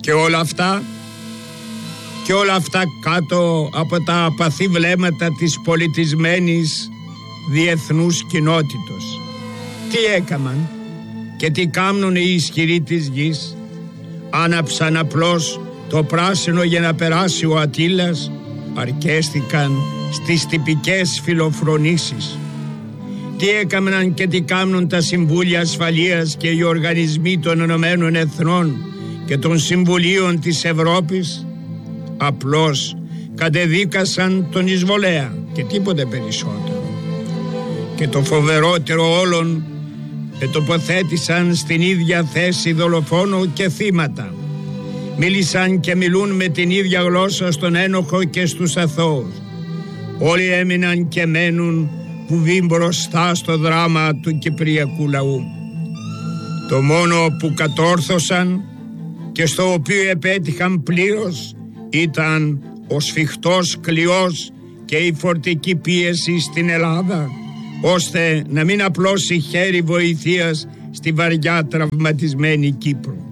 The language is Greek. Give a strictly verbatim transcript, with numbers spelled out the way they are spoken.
Και όλα αυτά, και όλα αυτά κάτω από τα απαθή βλέμματα της πολιτισμένης διεθνούς κοινότητος. Τι έκαμαν και τι κάμνουν οι ισχυροί της γης? Άναψαν απλώς το πράσινο για να περάσει ο Ατήλας, αρκέστηκαν στις τυπικές φιλοφρονήσεις. Τι έκαμναν και τι κάμνουν τα Συμβούλια Ασφαλείας και οι οργανισμοί των Ηνωμένων Εθνών και των Συμβουλίων της Ευρώπης? Απλώς κατεδίκασαν τον εισβολέα και τίποτε περισσότερο. Και το φοβερότερο όλων, ετοποθέτησαν στην ίδια θέση δολοφόνο και θύματα. Μίλησαν και μιλούν με την ίδια γλώσσα στον ένοχο και στους αθώους. Όλοι έμειναν και μένουν βουβή μπροστά στο δράμα του κυπριακού λαού. Το μόνο που κατόρθωσαν και στο οποίο επέτυχαν πλήρως ήταν ο σφιχτός κλειός και η φορτική πίεση στην Ελλάδα, ώστε να μην απλώσει χέρι βοηθείας στη βαριά τραυματισμένη Κύπρο.